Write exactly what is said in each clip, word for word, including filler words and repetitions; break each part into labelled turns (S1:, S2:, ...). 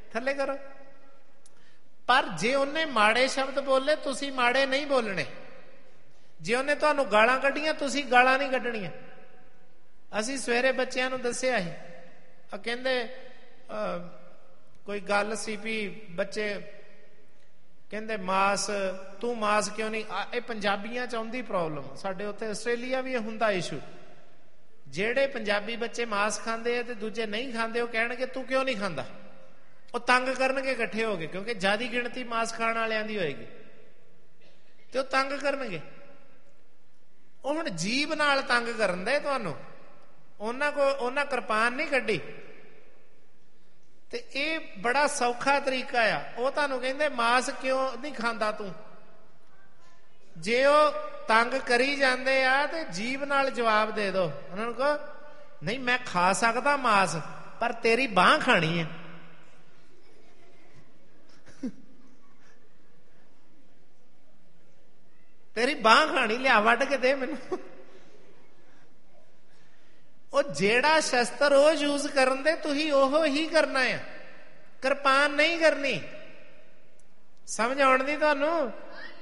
S1: ਥੱਲੇ ਕਰੋ। ਪਰ ਜੇ ਉਹਨੇ ਮਾੜੇ ਸ਼ਬਦ ਬੋਲੇ, ਤੁਸੀਂ ਮਾੜੇ ਨਹੀਂ ਬੋਲਣੇ। ਜੇ ਉਹਨੇ ਤੁਹਾਨੂੰ ਗਾਲਾਂ ਕੱਢੀਆਂ, ਤੁਸੀਂ ਗਾਲਾਂ ਨਹੀਂ ਕੱਢਣੀਆਂ। ਅਸੀਂ ਸਵੇਰੇ ਬੱਚਿਆਂ ਨੂੰ ਦੱਸਿਆ ਸੀ, ਆ ਕਹਿੰਦੇ ਕੋਈ ਗੱਲ ਸੀ ਵੀ ਬੱਚੇ ਕਹਿੰਦੇ ਮਾਸ, ਤੂੰ ਮਾਸ ਕਿਉਂ ਨਹੀਂ। ਇਹ ਪੰਜਾਬੀਆਂ ਚ ਆਉਂਦੀ ਪ੍ਰੋਬਲਮ। ਸਾਡੇ ਉੱਥੇ ਆਸਟ੍ਰੇਲੀਆ ਵੀ ਹੁੰਦਾ ਇਸ਼ੂ। ਜਿਹੜੇ ਪੰਜਾਬੀ ਬੱਚੇ ਮਾਸ ਖਾਂਦੇ ਆ ਤੇ ਦੂਜੇ ਨਹੀਂ ਖਾਂਦੇ, ਉਹ ਕਹਿਣਗੇ ਤੂੰ ਕਿਉਂ ਨਹੀਂ ਖਾਂਦਾ। ਉਹ ਤੰਗ ਕਰਨਗੇ ਇਕੱਠੇ ਹੋ ਕੇ, ਕਿਉਂਕਿ ਜ਼ਿਆਦਾ ਗਿਣਤੀ ਮਾਸ ਖਾਣ ਵਾਲਿਆਂ ਦੀ ਹੋਏਗੀ ਤੇ ਉਹ ਤੰਗ ਕਰਨਗੇ। ਉਹ ਹੁਣ ਜੀਭ ਨਾਲ ਤੰਗ ਕਰਨ ਦੇ ਤੁਹਾਨੂੰ। ਉਹਨਾਂ ਕੋ ਉਹਨਾਂ ਕਿਰਪਾਨ ਨਹੀਂ ਕੱਢੀ। ਤੇ ਇਹ ਬੜਾ ਸੌਖਾ ਤਰੀਕਾ ਆ। ਉਹ ਤੁਹਾਨੂੰ ਕਹਿੰਦੇ ਮਾਸ ਕਿਉਂ ਨਹੀਂ ਖਾਂਦਾ ਤੂੰ। ਜੇ ਉਹ ਤੰਗ ਕਰੀ ਜਾਂਦੇ ਆ ਤੇ ਜੀਭ ਨਾਲ ਜਵਾਬ ਦੇ ਦੋ ਉਹਨਾਂ ਨੂੰ। ਕਹੋ ਨਹੀਂ ਮੈਂ ਖਾ ਸਕਦਾ ਮਾਸ, ਪਰ ਤੇਰੀ ਬਾਂਹ ਖਾਣੀ ਹੈ। ਤੇਰੀ ਬਾਂਹ ਖਾਣੀ, ਲਿਆ ਵੱਢ ਕੇ ਦੇ ਮੈਨੂੰ। ਉਹ ਜਿਹੜਾ ਸ਼ਸਤਰ ਉਹ ਯੂਜ਼ ਕਰਨ ਦੇ, ਤੁਸੀਂ ਉਹ ਹੀ ਕਰਨਾ ਆ, ਕਿਰਪਾਨ ਨਹੀਂ ਕਰਨੀ। ਸਮਝ ਆਉਣ ਦੀ ਤੁਹਾਨੂੰ?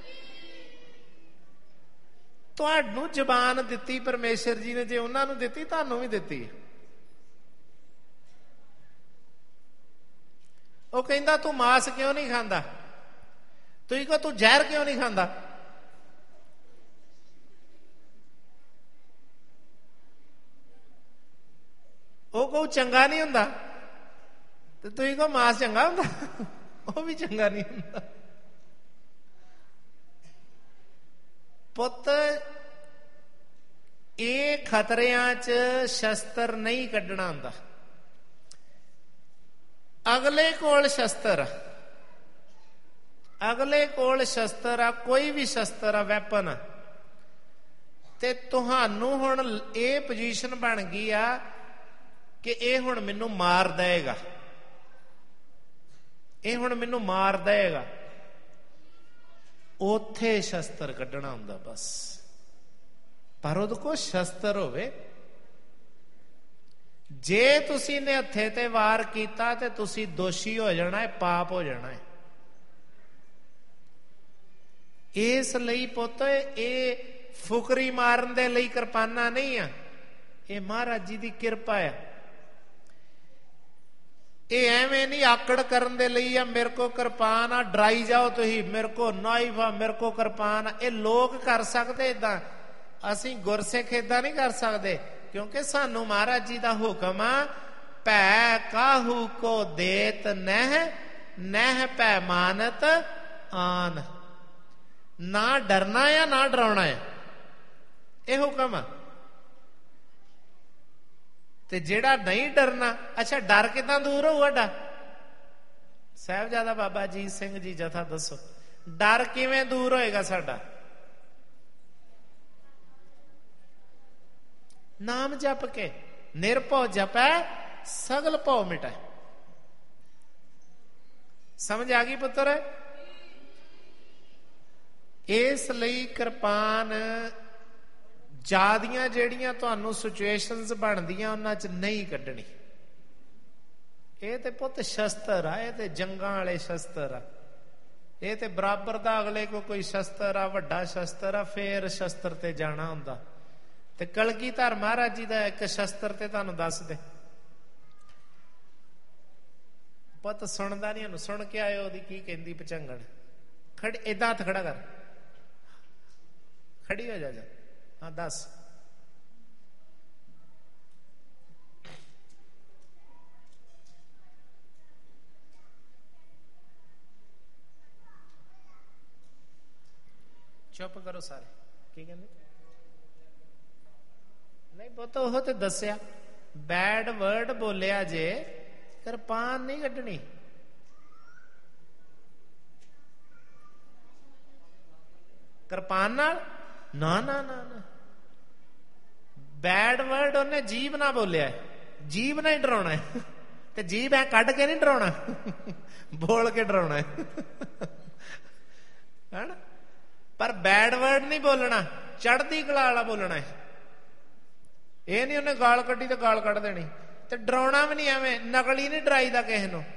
S1: ਤੁਹਾਨੂੰ ਜ਼ਬਾਨ ਦਿੱਤੀ ਪਰਮੇਸ਼ਰ ਜੀ ਨੇ, ਜੇ ਉਹਨਾਂ ਨੂੰ ਦਿੱਤੀ ਤੁਹਾਨੂੰ ਵੀ ਦਿੱਤੀ। ਉਹ ਕਹਿੰਦਾ ਤੂੰ ਮਾਸ ਕਿਉਂ ਨਹੀਂ ਖਾਂਦਾ, ਤੁਸੀਂ ਕਹੋ ਤੂੰ ਜ਼ਹਿਰ ਕਿਉਂ ਨਹੀਂ ਖਾਂਦਾ। ਉਹ ਕਹੂ ਚੰਗਾ ਨਹੀਂ ਹੁੰਦਾ, ਤੇ ਤੁਸੀਂ ਕਹੋ ਮਾਸ ਚੰਗਾ ਹੁੰਦਾ। ਉਹ ਵੀ ਚੰਗਾ ਨਹੀਂ ਹੁੰਦਾ। ਪੁੱਤ ਇਹ ਖਤਰਿਆਂ ਚ ਸ਼ਸਤਰ ਨਹੀਂ ਕੱਢਣਾ ਹੁੰਦਾ। ਅਗਲੇ ਕੋਲ ਸ਼ਸਤਰ, ਅਗਲੇ ਕੋਲ ਸ਼ਸਤਰ ਆ, ਕੋਈ ਵੀ ਸ਼ਸਤਰ ਆ, ਵੈਪਨ, ਤੇ ਤੁਹਾਨੂੰ ਹੁਣ ਇਹ ਪੋਜੀਸ਼ਨ ਬਣ ਗਈ ਆ ਕਿ ਇਹ ਹੁਣ ਮੈਨੂੰ ਮਾਰ ਦੇਗਾ, ਇਹ ਹੁਣ ਮੈਨੂੰ ਮਾਰ ਦੇਗਾ। ਉੱਥੇ ਸ਼ਸਤਰ ਕੱਢਣਾ ਹੁੰਦਾ ਬਸ। ਪਰ ਉਹਦੇ ਕੋਲ ਸ਼ਸਤਰ ਹੋਵੇ। ਜੇ ਤੁਸੀਂ ਨੇ ਹੱਥੇ ਤੇ ਵਾਰ ਕੀਤਾ ਤੇ ਤੁਸੀਂ ਦੋਸ਼ੀ ਹੋ ਜਾਣਾ ਹੈ, ਪਾਪ ਹੋ ਜਾਣਾ ਹੈ। ਇਸ ਲਈ ਪੁੱਤ ਇਹ ਫੁਕਰੀ ਮਾਰਨ ਦੇ ਲਈ ਕਿਰਪਾਨਾਂ ਨਹੀਂ ਆ, ਇਹ ਮਹਾਰਾਜ ਜੀ ਦੀ ਕਿਰਪਾ ਆ। ਇਹ ਐਵੇਂ ਨਹੀਂ ਆਕੜ ਕਰਨ ਦੇ ਲਈ ਆ, ਮੇਰੇ ਕੋ ਕਿਰਪਾਨ ਆ ਡਰਾਈ ਜਾਓ ਤੁਸੀਂ, ਮੇਰੇ ਕੋ ਨਾਈਫ ਆ, ਮੇਰੇ ਕੋ ਕਿਰਪਾਨ ਆ। ਇਹ ਲੋਕ ਕਰ ਸਕਦੇ ਏਦਾਂ, ਅਸੀਂ ਗੁਰਸਿੱਖ ਏਦਾਂ ਨਹੀਂ ਕਰ ਸਕਦੇ, ਕਿਉਂਕਿ ਸਾਨੂੰ ਮਹਾਰਾਜ ਜੀ ਦਾ ਹੁਕਮ ਆ, ਭੈ ਕਾਹੂ ਕੋ ਦੇਤ ਨਹਿ, ਨਹਿ ਭੈ ਮਾਨਤ ਆਨ। ਨਾ ਡਰਨਾ ਆ ਨਾ ਡਰਾਉਣਾ ਆ, ਇਹ ਹੁਕਮ ਆ। ਤੇ ਜਿਹੜਾ ਨਹੀਂ ਡਰਨਾ, ਅੱਛਾ ਡਰ ਕਿੱਦਾਂ ਦੂਰ ਹੋਊ ਸਾਡਾ? ਸਾਹਿਬਜ਼ਾਦਾ ਬਾਬਾ ਅਜੀਤ ਸਿੰਘ ਜੀ ਜਥਾ ਦੱਸੋ, ਡਰ ਕਿਵੇਂ ਦੂਰ ਹੋਏਗਾ ਸਾਡਾ? ਨਾਮ ਜਪ ਕੇ। ਨਿਰਭਉ ਜਪੈ ਸਗਲ ਭਉ ਮਿਟੈ। ਸਮਝ ਆ ਗਈ ਪੁੱਤਰ? ਇਸ ਲਈ ਕਿਰਪਾਨ ਜ਼ਿਆਦੀਆਂ ਜਿਹੜੀਆਂ ਤੁਹਾਨੂੰ ਸਿਚੁਏਸ਼ਨਸ ਬਣਦੀਆਂ ਉਹਨਾਂ ਚ ਨਹੀਂ ਕੱਢਣੀ। ਇਹ ਤੇ ਪੁੱਤ ਸ਼ਸਤਰ ਆ, ਇਹ ਤੇ ਜੰਗਾਂ ਵਾਲੇ ਸ਼ਸਤਰ ਆ। ਇਹ ਤੇ ਬਰਾਬਰ ਦਾ ਅਗਲੇ ਕੋ ਕੋਈ ਸ਼ਸਤਰ ਆ, ਵੱਡਾ ਸ਼ਸਤਰ ਆ, ਫੇਰ ਸ਼ਸਤਰ ਤੇ ਜਾਣਾ ਹੁੰਦਾ। ਤੇ ਕਲਗੀਧਰ ਮਹਾਰਾਜ ਜੀ ਦਾ ਇੱਕ ਸ਼ਸਤਰ ਤੇ ਤੁਹਾਨੂੰ ਦੱਸ ਦੇ। ਪੁੱਤ ਸੁਣਦਾ ਨਹੀਂ ਉਹਨੂੰ, ਸੁਣ ਕੇ ਆਇਓ ਉਹਦੀ ਕੀ ਕਹਿੰਦੀ ਪਚੰਗੜ। ਖੜੀ ਏਦਾਂ ਹੱਥ ਖੜਾ ਕਰ, ਖੜੀ ਹੋ ਜਾ ਜਾ। ਹਾਂ ਦੱਸ। ਚੁੱਪ ਕਰੋ ਸਾਰੇ। ਕੀ ਕਹਿੰਦੇ? ਨਹੀਂ ਪੁੱਤ ਉਹ ਤੇ ਦੱਸਿਆ, ਬੈਡ ਵਰਡ ਬੋਲਿਆ ਜੇ ਕਿਰਪਾਨ ਨਹੀਂ ਕੱਢਣੀ। ਕਿਰਪਾਨ ਨਾਲ ਨਾ ਨਾ ਨਾ ਨਾ। ਬੈਡ ਵਰਡ ਉਹਨੇ ਜੀਭ ਨਾਲ ਬੋਲਿਆ, ਜੀਭ ਨਾਲ ਹੀ ਡਰਾਉਣਾ ਹੈ। ਤੇ ਜੀਭ ਐ ਕੱਢ ਕੇ ਨਹੀਂ ਡਰਾਉਣਾ, ਬੋਲ ਕੇ ਡਰਾਉਣਾ ਹੈ ਨਾ। ਪਰ ਬੈਡ ਵਰਡ ਨਹੀਂ ਬੋਲਣਾ, ਚੜ੍ਹਦੀ ਕਲਾ ਵਾਲਾ ਬੋਲਣਾ ਹੈ। ਇਹ ਨਹੀਂ ਉਹਨੇ ਗਾਲ ਕੱਢੀ ਤੇ ਗਾਲ ਕੱਢ ਦੇਣੀ। ਤੇ ਡਰਾਉਣਾ ਵੀ ਨਹੀਂ ਐਵੇਂ, ਨਕਲੀ ਨਹੀਂ ਡਰਾਈਦਾ ਕਿਸੇ ਨੂੰ।